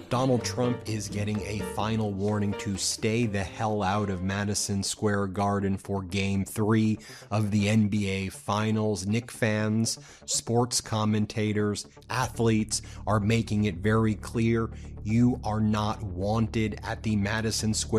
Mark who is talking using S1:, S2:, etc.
S1: Donald Trump is getting a final warning to stay the hell out of Madison Square Garden for Game 3 of the NBA Finals. Knicks fans, sports commentators, athletes are making it very clear you are not wanted at the Madison Square